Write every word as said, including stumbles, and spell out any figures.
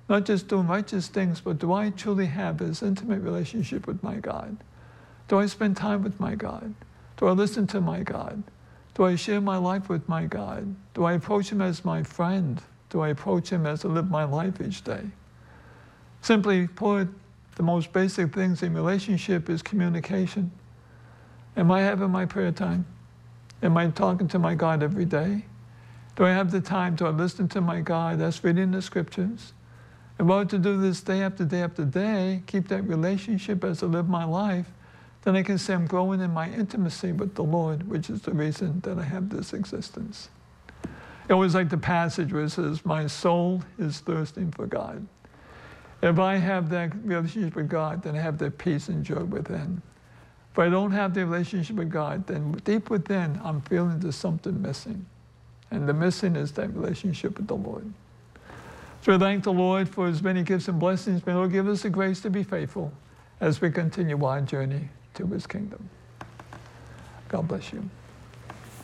not just doing righteous things, but do I truly have this intimate relationship with my God? Do I spend time with my God? Do I listen to my God? Do I share my life with my God? Do I approach him as my friend? Do I approach him as I live my life each day? Simply put, the most basic things in relationship is communication. Am I having my prayer time? Am I talking to my God every day? Do I have the time? Do I listen to my God? That's reading the scriptures. If I were to do this day after day after day, keep that relationship as I live my life, then I can say I'm growing in my intimacy with the Lord, which is the reason that I have this existence. I always like the passage where it says, my soul is thirsting for God. If I have that relationship with God, then I have that peace and joy within. If I don't have the relationship with God, then deep within, I'm feeling there's something missing. And the missing is that relationship with the Lord. So we thank the Lord for his many gifts and blessings. May the Lord give us the grace to be faithful as we continue our journey to his kingdom. God bless you.